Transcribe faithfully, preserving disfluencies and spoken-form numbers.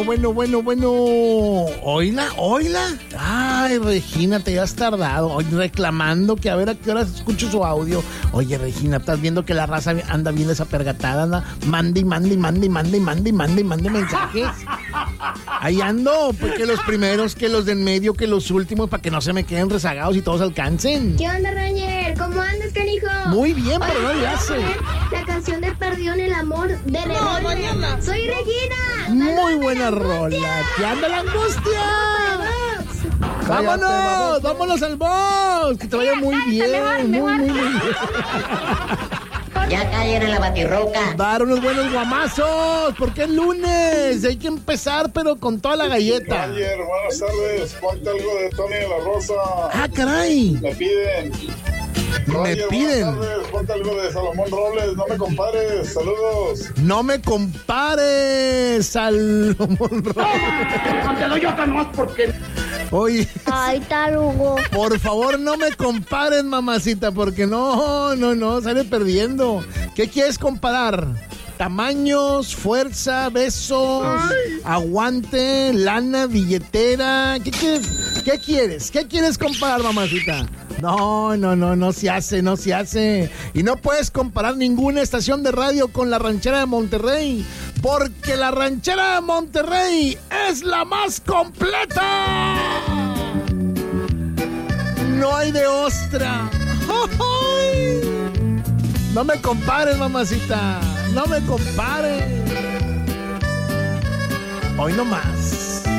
Bueno, bueno, bueno. Oíla, oíla. Ay, Regina, te has tardado. Hoy reclamando que a ver a qué hora escucho su audio. Oye, Regina, estás viendo que la raza anda bien desapergatada, anda mande y mande y mande y mande y mande y mande y mande mensajes. Ahí ando, pues que los primeros, que los de en medio, que los últimos, para que no se me queden rezagados y todos alcancen. ¿Qué onda, Ranger? ¿Cómo andas, canijo? Muy bien, pero no le hace. La canción de Perdió en el amor de Revolver. No, Soy Regina. Muy buena rola. ¿Qué anda la angustia? ¡Vámonos! ¡Vámonos al box! Que te vaya muy bien. Muy, muy bien. Ya cayeron en la batirroca. Dar unos buenos guamazos, porque es lunes. Hay que empezar, pero con toda la galleta. Ayer, buenas tardes. Ponte algo de Tony de la Rosa. ¡Ah, caray! Me piden. Me Roger, piden. Buenas tardes. Ponte algo de Salomón Robles. No me compares. Saludos. No me compares, Salomón Robles. Te doy otra más porque... Oye. Ay, tarugo. Por favor, no me compares, mamacita, porque no, no, no, sale perdiendo. ¿Qué quieres comparar? Tamaños, fuerza, besos, ay, aguante, lana, billetera. ¿Qué quieres? ¿Qué quieres? ¿Qué quieres comparar, mamacita? No, no, no, no se hace, no se hace. Y no puedes comparar ninguna estación de radio con la Ranchera de Monterrey, porque la Ranchera de Monterrey es la más completa. No hay de ostra. ¡Ay! No me compares, mamacita. No me compares. Hoy no más.